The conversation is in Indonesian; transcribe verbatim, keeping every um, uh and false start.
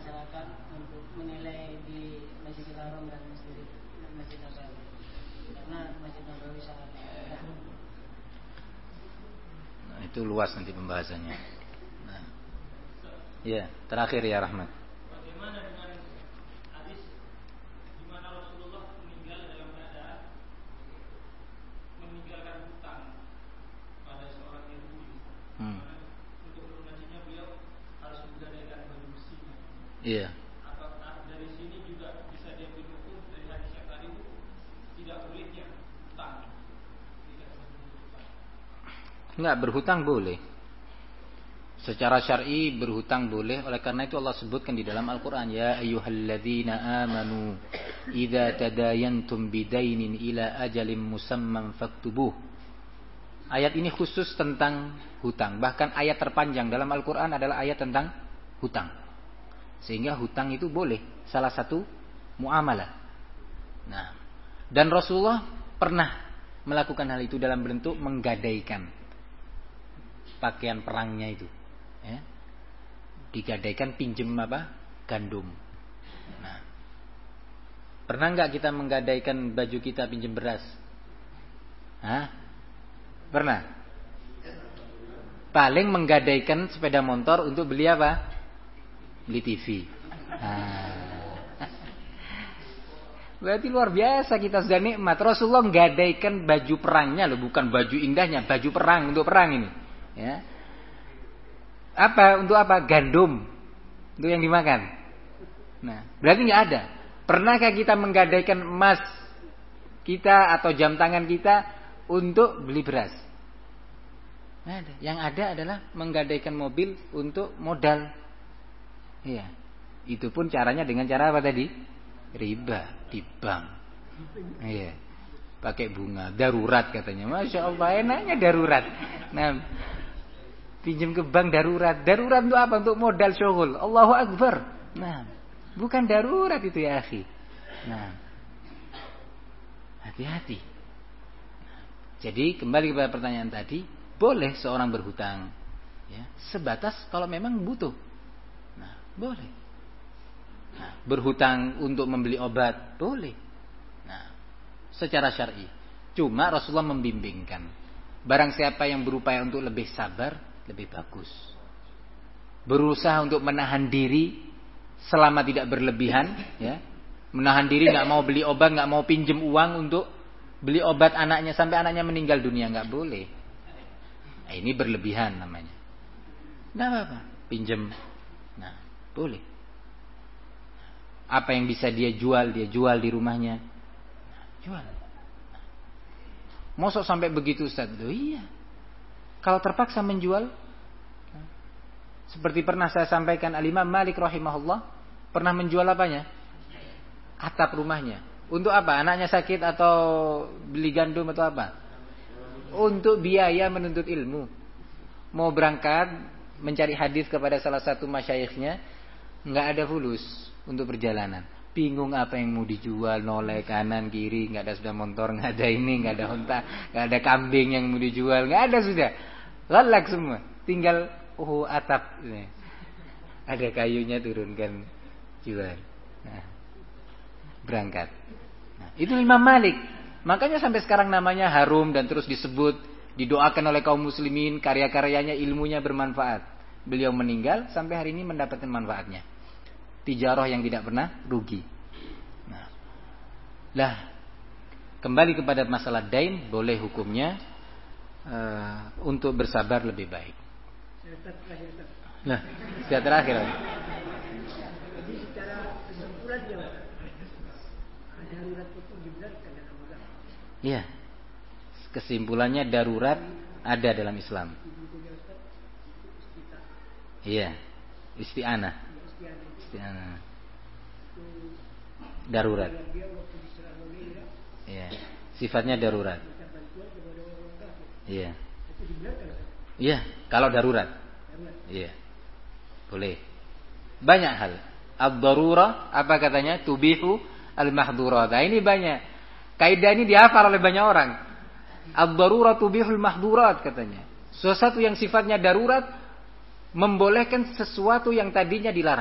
masyarakat untuk menilai di Masjidil Haram dan Masjid Masjid Nabawi, karena Masjid Nabawi sangat indah. Nah, itu luas nanti pembahasannya. Nah, ya terakhir ya Rahmat. Bagaimana dengan hadis di mana Rasulullah meninggal dalam keadaan meninggalkan hutang pada seorang Yahudi? Hmm. Untuk lunasinya beliau harus menggadaikan baju besinya. Iya. Apakah dari sini juga bisa diambil hukum dari hadis yang tadi itu tidak bolehnya hutang? Tidak boleh hutang. Enggak, berhutang boleh. Secara syar'i berhutang boleh. Oleh karena itu Allah sebutkan di dalam Al-Quran, ya ayyuhalladzina amanu idza tadayantum bidainin ila ajalin musamman faktubuh. Ayat ini khusus tentang hutang. Bahkan ayat terpanjang dalam Al-Quran adalah ayat tentang hutang. Sehingga hutang itu boleh, salah satu muamalah. Nah, dan Rasulullah pernah melakukan hal itu dalam bentuk menggadaikan pakaian perangnya itu. Ya. Digadaikan pinjem apa? Gandum. Nah, pernah nggak kita menggadaikan baju kita pinjem beras? Hah? Pernah? Paling menggadaikan sepeda motor untuk beli apa? Beli T V. Nah. Berarti luar biasa kita sudah nikmat. Rasulullah menggadaikan baju perangnya loh, bukan baju indahnya, baju perang untuk perang ini. Ya. Apa untuk apa? Gandum untuk yang dimakan. Nah, berarti nggak ada. Pernahkah kita menggadaikan emas kita atau jam tangan kita untuk beli beras? Nggak ada. Yang ada adalah menggadaikan mobil untuk modal. Iya. Itu pun caranya dengan cara apa tadi? Riba di bank. Iya. Pakai bunga darurat katanya. Masya Allah, enaknya darurat. Nah, pinjam ke bank darurat. Darurat untuk apa? Untuk modal syughul. Allahu Akbar. Nah, bukan darurat itu ya akhi. Nah, hati-hati. Jadi kembali kepada pertanyaan tadi, boleh seorang berhutang, ya, sebatas kalau memang butuh. Nah, boleh. Nah, berhutang untuk membeli obat, boleh. Nah, secara syar'i. Cuma Rasulullah membimbingkan. Barang siapa yang berupaya untuk lebih sabar, lebih bagus. Berusaha untuk menahan diri selama tidak berlebihan, ya. Menahan diri, nggak mau beli obat, nggak mau pinjem uang untuk beli obat anaknya sampai anaknya meninggal dunia, nggak boleh. Nah, ini berlebihan namanya. Nggak apa-apa, pinjem. Nah, boleh. Apa yang bisa dia jual, dia jual di rumahnya. Nah, jual. Nah. Mosok sampai begitu Ustaz? Oh, iya. Kalau terpaksa menjual, seperti pernah saya sampaikan, Al-Imam Malik rahimahullah pernah menjual apanya? Atap rumahnya. Untuk apa? Anaknya sakit atau beli gandum atau apa? Untuk biaya menuntut ilmu. Mau berangkat mencari hadis kepada salah satu masyayikhnya, nggak ada fulus untuk perjalanan. Bingung apa yang mau dijual, noleh kanan kiri, nggak ada sepeda motor, nggak ada ini, nggak ada onta, nggak ada kambing yang mau dijual, nggak ada sudah. Lalak semua, tinggal oh atap, nih. Ada kayunya turunkan jual, nah, berangkat. Nah, itu Imam Malik. Makanya sampai sekarang namanya harum dan terus disebut, didoakan oleh kaum muslimin, karya-karyanya, ilmunya bermanfaat. Beliau meninggal sampai hari ini mendapatkan manfaatnya. Tijarah yang tidak pernah rugi. Nah, lah kembali kepada masalah dain, boleh hukumnya uh, untuk bersabar lebih baik. Nah, sudah terakhir. Jadi secara kesimpulan dia darurat itu dibenarkan dalam agama. Iya. Kesimpulannya darurat ada dalam Islam. Iya. Isti'anah. Isti'anah. Darurat. Iya. Sifatnya darurat. Iya. Iya, kalau darurat. Iya. Boleh. Banyak hal. Ad-darurah, apa katanya? Tubihu al-mahdhurat. Nah, ini banyak. Kaidah ini dihafal oleh banyak orang. Ad-darurah tubihul mahdhurat katanya. Sesuatu yang sifatnya darurat membolehkan sesuatu yang tadinya dilarang.